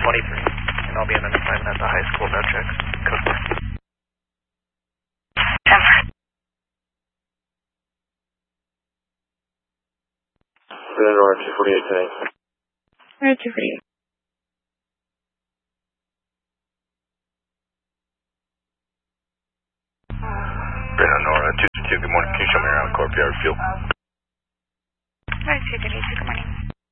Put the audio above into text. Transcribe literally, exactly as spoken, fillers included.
twenty-three, and I'll be on an assignment at the high school. No checks. Code four. Brandon Nora, two forty-eight today. Where two forty-eight? Brandon Nora, two two, good morning. Can you show me around Court Yard Field? Where two thirty-two, good morning.